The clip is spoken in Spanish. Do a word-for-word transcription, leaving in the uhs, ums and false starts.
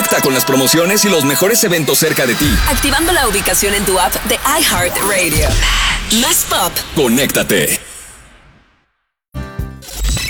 Conecta con las promociones y los mejores eventos cerca de ti. Activando la ubicación en tu app de iHeartRadio. Más pop. Conéctate.